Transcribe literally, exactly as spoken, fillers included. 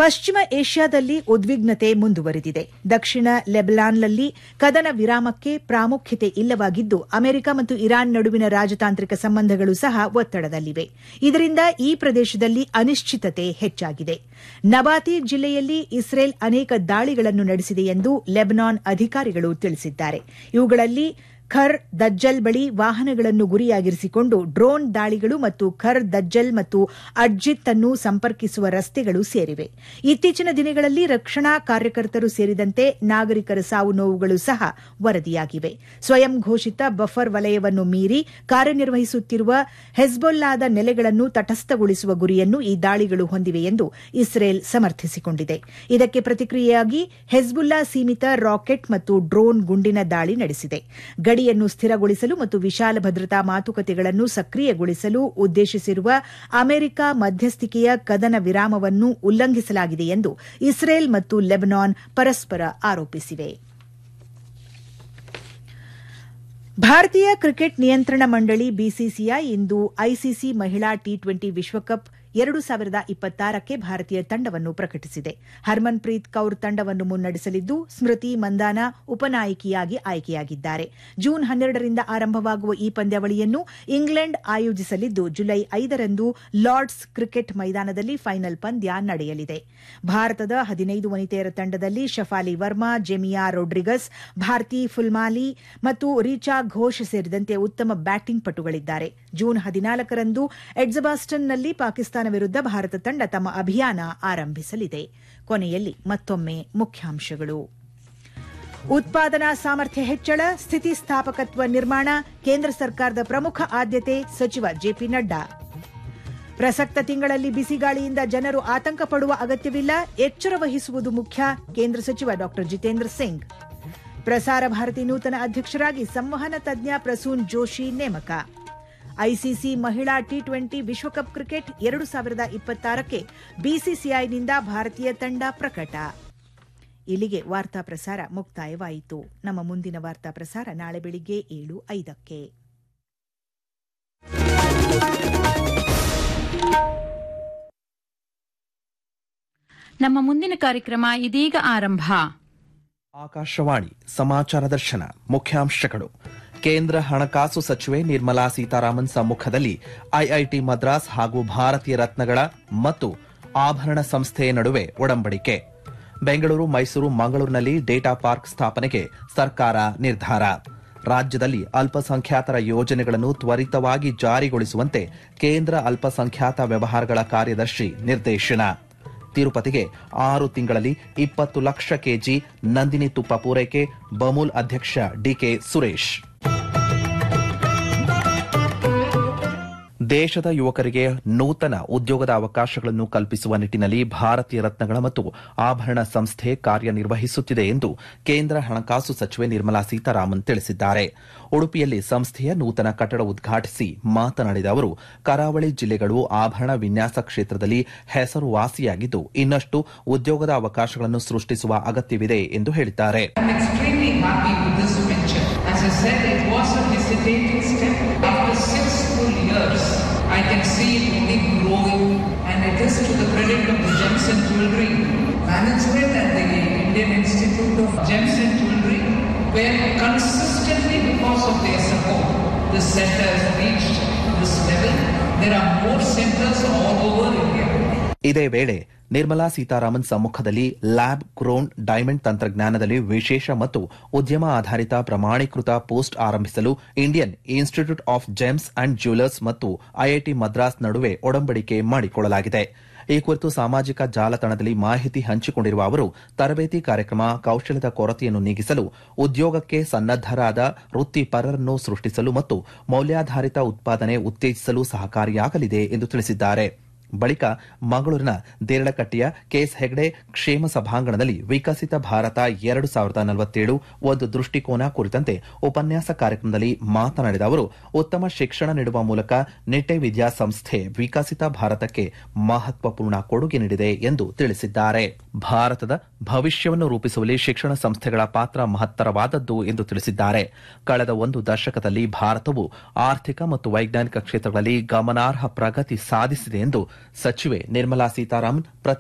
ಪಶ್ಚಿಮ ಏಷ್ಯಾದಲ್ಲಿ ಉದ್ವಿಗ್ನತೆ ಮುಂದುವರೆದಿದೆ. ದಕ್ಷಿಣ ಲೆಬನಾನ್ನಲ್ಲಿ ಕದನ ವಿರಾಮಕ್ಕೆ ಪ್ರಾಮುಖ್ಯತೆ ಇಲ್ಲವಾಗಿದ್ದು, ಅಮೆರಿಕ ಮತ್ತು ಇರಾನ್ ನಡುವಿನ ರಾಜತಾಂತ್ರಿಕ ಸಂಬಂಧಗಳು ಸಹ ಒತ್ತಡದಲ್ಲಿವೆ. ಇದರಿಂದ ಈ ಪ್ರದೇಶದಲ್ಲಿ ಅನಿಶ್ಚಿತತೆ ಹೆಚ್ಚಾಗಿದೆ. ನಬಾತಿ ಜಿಲ್ಲೆಯಲ್ಲಿ ಇಸ್ರೇಲ್ ಅನೇಕ ದಾಳಿಗಳನ್ನು ನಡೆಸಿದೆ ಎಂದು ಲೆಬನಾನ್ ಅಧಿಕಾರಿಗಳು ತಿಳಿಸಿದ್ದಾರೆ. ಇವುಗಳಲ್ಲಿ ಖರ್ ದಜ್ಜಲ್ ಬಳಿ ವಾಹನಗಳನ್ನು ಗುರಿಯಾಗಿರಿಸಿಕೊಂಡು ಡ್ರೋನ್ ದಾಳಿಗಳು ಮತ್ತು ಖರ್ ದಜ್ಜಲ್ ಮತ್ತು ಅಡ್ಜಿತ್ ಅನ್ನು ಸಂಪರ್ಕಿಸುವ ರಸ್ತೆಗಳು ಸೇರಿವೆ. ಇತ್ತೀಚಿನ ದಿನಗಳಲ್ಲಿ ರಕ್ಷಣಾ ಕಾರ್ಯಕರ್ತರು ಸೇರಿದಂತೆ ನಾಗರಿಕರ ಸಾವು ನೋವುಗಳು ಸಹ ವರದಿಯಾಗಿವೆ. ಸ್ವಯಂ ಘೋಷಿತ ಬಫರ್ ವಲಯವನ್ನು ಮೀರಿ ಕಾರ್ಯನಿರ್ವಹಿಸುತ್ತಿರುವ ಹೆಜ್ಬೊಲ್ಲಾದ ನೆಲೆಗಳನ್ನು ತಟಸ್ಥಗೊಳಿಸುವ ಗುರಿಯನ್ನು ಈ ದಾಳಿಗಳು ಹೊಂದಿವೆ ಎಂದು ಇಸ್ರೇಲ್ ಸಮರ್ಥಿಸಿಕೊಂಡಿದೆ. ಇದಕ್ಕೆ ಪ್ರತಿಕ್ರಿಯೆಯಾಗಿ ಹೆಜ್ಬುಲ್ಲಾ ಸೀಮಿತ ರಾಕೆಟ್ ಮತ್ತು ಡ್ರೋನ್ ಗುಂಡಿನ ದಾಳಿ ನಡೆಸಿದೆ. ಗಡಿಯನ್ನು ಸ್ಥಿರಗೊಳಿಸಲು ಮತ್ತು ವಿಶಾಲ ಭದ್ರತಾ ಮಾತುಕತೆಗಳನ್ನು ಸಕ್ರಿಯಗೊಳಿಸಲು ಉದ್ದೇಶಿಸಿರುವ ಅಮೆರಿಕ ಮಧ್ಯಸ್ಥಿಕೆಯ ಕದನ ವಿರಾಮವನ್ನು ಉಲ್ಲಂಘಿಸಲಾಗಿದೆ ಎಂದು ಇಸ್ರೇಲ್ ಮತ್ತು ಲೆಬನಾನ್ ಪರಸ್ಪರ ಆರೋಪಿಸಿವೆ. ಭಾರತೀಯ ಕ್ರಿಕೆಟ್ ನಿಯಂತ್ರಣ ಮಂಡಳಿ ಬಿಸಿಸಿಐ ಇಂದು ಐಸಿಸಿ ಮಹಿಳಾ ಟಿ ಟ್ವೆಂಟಿ ವಿಶ್ವಕಪ್ ಎರಡು ಸಾವಿರದ ಇಪ್ಪತ್ತಾರಕ್ಕೆ ಭಾರತೀಯ ತಂಡವನ್ನು ಪ್ರಕಟಿಸಿದೆ. ಹರ್ಮನ್ಪ್ರೀತ್ ಕೌರ್ ತಂಡವನ್ನು ಮುನ್ನಡೆಸಲಿದ್ದು, ಸ್ಮೃತಿ ಮಂದಾನ ಉಪನಾಯಕಿಯಾಗಿ ಆಯ್ಕೆಯಾಗಿದ್ದಾರೆ. ಜೂನ್ ಹನ್ನೆರಡರಿಂದ ಆರಂಭವಾಗುವ ಈ ಪಂದ್ಯಾವಳಿಯನ್ನು ಇಂಗ್ಲೆಂಡ್ ಆಯೋಜಿಸಲಿದ್ದು, ಜುಲೈ ಐದರಂದು ಲಾರ್ಡ್ಸ್ ಕ್ರಿಕೆಟ್ ಮೈದಾನದಲ್ಲಿ ಫೈನಲ್ ಪಂದ್ಯ ನಡೆಯಲಿದೆ. ಭಾರತದ ಹದಿನೈದು ವನಿತೆಯರ ತಂಡದಲ್ಲಿ ಶಫಾಲಿ ವರ್ಮಾ, ಜೆಮಿಯಾ ರೊಡ್ರಿಗಸ್, ಭಾರತಿ ಫುಲ್ಮಾಲಿ ಮತ್ತು ರೀಚಾ ಘೋಷ್ ಸೇರಿದಂತೆ ಉತ್ತಮ ಬ್ಯಾಟಿಂಗ್ ಪಟುಗಳಿದ್ದಾರೆ. ಜೂನ್ ಹದಿನಾಲ್ಕರಂದು ಎಡ್ಜಬಾಸ್ಟನ್ನಲ್ಲಿ ಪಾಕಿಸ್ತಾನ ವಿರುದ್ಧ ಭಾರತ ತಂಡ ತಮ್ಮ ಅಭಿಯಾನ ಆರಂಭಿಸಲಿದೆ. ಕೊನೆಯಲ್ಲಿ ಮತ್ತೊಮ್ಮೆ ಮುಖ್ಯಾಂಶಗಳು. ಉತ್ಪಾದನಾ ಸಾಮರ್ಥ್ಯ ಹೆಚ್ಚಳ, ಸ್ಥಿತಿಸ್ಥಾಪಕತ್ವ ನಿರ್ಮಾಣ ಕೇಂದ್ರ ಸರ್ಕಾರದ ಪ್ರಮುಖ ಆದ್ಯತೆ, ಸಚಿವ ಜೆಪಿ ನಡ್ಡಾ. ಪ್ರಸಕ್ತ ತಿಂಗಳಲ್ಲಿ ಬಿಸಿಗಾಳಿಯಿಂದ ಜನರು ಆತಂಕ ಪಡುವ ಅಗತ್ಯವಿಲ್ಲ, ಎಚ್ಚರ ವಹಿಸುವುದು ಮುಖ್ಯ, ಕೇಂದ್ರ ಸಚಿವ ಡಾ ಜಿತೇಂದ್ರ ಸಿಂಗ್. ಪ್ರಸಾರ ಭಾರತಿ ನೂತನ ಅಧ್ಯಕ್ಷರಾಗಿ ಸಂವಹನ ತಜ್ಞ ಪ್ರಸೂನ್ ಜೋಶಿ ನೇಮಕ. ಐಸಿಸಿ ಮಹಿಳಾ ಟಿ ಟ್ವೆಂಟಿ ವಿಶ್ವಕಪ್ ಕ್ರಿಕೆಟ್ ಎರಡು ಸಾವಿರದ ಇಪ್ಪತ್ತಾರಕ್ಕೆ ಬಿಸಿಸಿಐನಿಂದ ಭಾರತೀಯ ತಂಡ ಪ್ರಕಟ. ಇಲ್ಲಿಗೆ ವಾರ್ತಾ ಪ್ರಸಾರ ಮುಕ್ತಾಯವಾಯಿತು. ನಮ್ಮ ಮುಂದಿನ ವಾರ್ತಾ ಪ್ರಸಾರ ನಾಳೆ ಬೆಳಿಗ್ಗೆ ಏಳು ಐದಕ್ಕೆ. ನಮ್ಮ ಮುಂದಿನ ಕಾರ್ಯಕ್ರಮ ಇದೀಗ ಆರಂಭ. ಆಕಾಶವಾಣಿ ಸಮಾಚಾರ ದರ್ಶನ. ಮುಖ್ಯಾಂಶಗಳು. ಕೇಂದ್ರ ಹಣಕಾಸು ಸಚಿವೆ ನಿರ್ಮಲಾ ಸೀತಾರಾಮನ್ ಸಮ್ಮುಖದಲ್ಲಿ ಐಐಟಿ ಮದ್ರಾಸ್ ಹಾಗೂ ಭಾರತೀಯ ರತ್ನಗಳ ಮತ್ತು ಆಭರಣ ಸಂಸ್ಥೆಯ ನಡುವೆ ಒಡಂಬಡಿಕೆ. ಬೆಂಗಳೂರು, ಮೈಸೂರು, ಮಂಗಳೂರಿನಲ್ಲಿ ಡೇಟಾ ಪಾರ್ಕ್ ಸ್ಥಾಪನೆಗೆ ಸರ್ಕಾರ ನಿರ್ಧಾರ. ರಾಜ್ಯದಲ್ಲಿ ಅಲ್ಪಸಂಖ್ಯಾತರ ಯೋಜನೆಗಳನ್ನು ತ್ವರಿತವಾಗಿ ಜಾರಿಗೊಳಿಸುವಂತೆ ಕೇಂದ್ರ ಅಲ್ಪಸಂಖ್ಯಾತ ವ್ಯವಹಾರಗಳ ಕಾರ್ಯದರ್ಶಿ ನಿರ್ದೇಶನ. ತಿರುಪತಿಗೆ ಆರು ತಿಂಗಳಲ್ಲಿ ಇಪ್ಪತ್ತು ಲಕ್ಷ ಕೆಜಿ ನಂದಿನಿ ತುಪ್ಪ ಪೂರೈಕೆ, ಬಮೂಲ್ ಅಧ್ಯಕ್ಷ ಡಿಕೆ ಸುರೇಶ್. ದೇಶದ ಯುವಕರಿಗೆ ನೂತನ ಉದ್ಯೋಗದ ಅವಕಾಶಗಳನ್ನು ಕಲ್ಪಿಸುವ ನಿಟ್ಟಿನಲ್ಲಿ ಭಾರತೀಯ ರತ್ನಗಳ ಮತ್ತು ಆಭರಣ ಸಂಸ್ಥೆ ಕಾರ್ಯನಿರ್ವಹಿಸುತ್ತಿದೆ ಎಂದು ಕೇಂದ್ರ ಹಣಕಾಸು ಸಚಿವೆ ನಿರ್ಮಲಾ ಸೀತಾರಾಮನ್ ತಿಳಿಸಿದ್ದಾರೆ. ಉಡುಪಿಯಲ್ಲಿ ಸಂಸ್ಥೆಯ ನೂತನ ಕಟ್ಟಡ ಉದ್ಘಾಟಿಸಿ ಮಾತನಾಡಿದ ಅವರು, ಕರಾವಳಿ ಜಿಲ್ಲೆಗಳು ಆಭರಣ ವಿನ್ಯಾಸ ಕ್ಷೇತ್ರದಲ್ಲಿ ಹೆಸರುವಾಸಿಯಾಗಿದ್ದು, ಇನ್ನಷ್ಟು ಉದ್ಯೋಗದ ಅವಕಾಶಗಳನ್ನು ಸೃಷ್ಟಿಸುವ ಅಗತ್ಯವಿದೆ ಎಂದು ಹೇಳಿದ್ದಾರೆ. I can see it only growing, and it is to the credit of the Gems and Jewelry Management and the Indian Institute of Gems and Jewelry, where consistently, because of their support, this center has reached this level. There are more centers all over India. ಇದೇ ವೇಳೆ ನಿರ್ಮಲಾ ಸೀತಾರಾಮನ್ ಸಮ್ಮುಖದಲ್ಲಿ lab grown diamond ತಂತ್ರಜ್ಞಾನದಲ್ಲಿ ವಿಶೇಷ ಮತ್ತು ಉದ್ಯಮ ಆಧಾರಿತ ಪ್ರಮಾಣೀಕೃತ post ಆರಂಭಿಸಲು Indian institute of gems and jewellers ಮತ್ತು ಐಐಟಿ ಮದ್ರಾಸ್ ನಡುವೆ ಒಡಂಬಡಿಕೆ ಮಾಡಿಕೊಳ್ಳಲಾಗಿದೆ. ಈ ಕುರಿತು ಸಾಮಾಜಿಕ ಜಾಲತಾಣದಲ್ಲಿ ಮಾಹಿತಿ ಹಂಚಿಕೊಂಡಿರುವ ಅವರು, ತರಬೇತಿ ಕಾರ್ಯಕ್ರಮ ಕೌಶಲ್ಯದ ಕೊರತೆಯನ್ನು ನೀಗಿಸಲು, ಉದ್ಯೋಗಕ್ಕೆ ಸನ್ನದ್ದರಾದ ವೃತ್ತಿಪರರನ್ನು ಸೃಷ್ಟಿಸಲು ಮತ್ತು ಮೌಲ್ಯಾಧಾರಿತ ಉತ್ಪಾದನೆ ಉತ್ತೇಜಿಸಲು ಸಹಕಾರಿಯಾಗಲಿದೆ ಎಂದು ತಿಳಿಸಿದ್ದಾರೆ. ಬಳಿಕ ಮಂಗಳೂರಿನ ದೇರಳಕಟ್ಟೆಯ ಕೆಎಸ್ ಹೆಗ್ಡೆ ಕ್ಷೇಮ ಸಭಾಂಗಣದಲ್ಲಿ ವಿಕಸಿತ ಭಾರತ ಎರಡು ಸಾವಿರದ ನಲವತ್ತೇಳು ಒಂದು ದೃಷ್ಟಿಕೋನ ಕುರಿತಂತೆ ಉಪನ್ಯಾಸ ಕಾರ್ಯಕ್ರಮದಲ್ಲಿ ಮಾತನಾಡಿದ ಅವರು, ಉತ್ತಮ ಶಿಕ್ಷಣ ನೀಡುವ ಮೂಲಕ ನಿಟ್ಟೆ ವಿದ್ಯಾಸಂಸ್ಥೆ ವಿಕಸಿತ ಭಾರತಕ್ಕೆ ಮಹತ್ವಪೂರ್ಣ ಕೊಡುಗೆ ನೀಡಿದೆ ಎಂದು ತಿಳಿಸಿದ್ದಾರೆ. ಭಾರತದ ಭವಿಷ್ಯವನ್ನು ರೂಪಿಸುವಲ್ಲಿ ಶಿಕ್ಷಣ ಸಂಸ್ಥೆಗಳ ಪಾತ್ರ ಮಹತ್ತರವಾದದ್ದು ಎಂದು ತಿಳಿಸಿದ್ದಾರೆ. ಕಳೆದ ಒಂದು ದಶಕದಲ್ಲಿ ಭಾರತವು ಆರ್ಥಿಕ ಮತ್ತು ವೈಜ್ಞಾನಿಕ ಕ್ಷೇತ್ರಗಳಲ್ಲಿ ಗಮನಾರ್ಹ ಪ್ರಗತಿ ಸಾಧಿಸಿದೆ ಎಂದು ಸಚಿವೆ ನಿರ್ಮಲಾ ಸೀತಾರಾಮನ್